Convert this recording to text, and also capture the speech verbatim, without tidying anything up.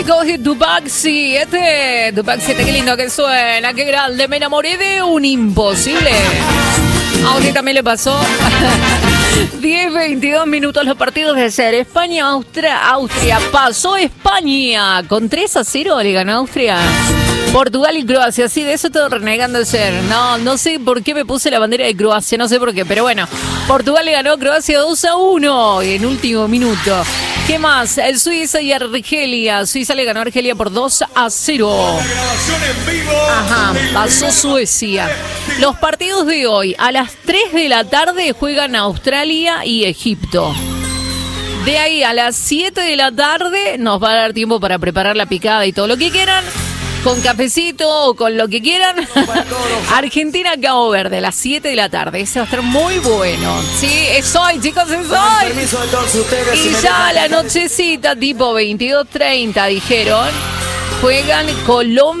Tupaxi, este Tupaxi, este qué lindo que suena, qué grande, me enamoré de un imposible. A usted también le pasó. diez, veintidós minutos los partidos de ser España, Austria, Austria. Pasó España con tres a cero, le ganó Austria. Portugal y Croacia, sí, de eso todo renegando el ser. No, no sé por qué me puse la bandera de Croacia, no sé por qué, pero bueno. Portugal le ganó a Croacia dos a uno en último minuto. ¿Qué más? El Suiza y Argelia. Suiza le ganó a Argelia por dos a cero. Ajá, pasó Suecia. Los partidos de hoy, a las tres de la tarde juegan Australia y Egipto. De ahí a las siete de la tarde nos va a dar tiempo para preparar la picada y todo lo que quieran. Con cafecito o con lo que quieran. Argentina, Cabo Verde, a las siete de la tarde. Ese va a estar muy bueno. Sí, es hoy, chicos, es hoy. Y ya a la nochecita, tipo veintidós treinta, dijeron, juegan Colombia.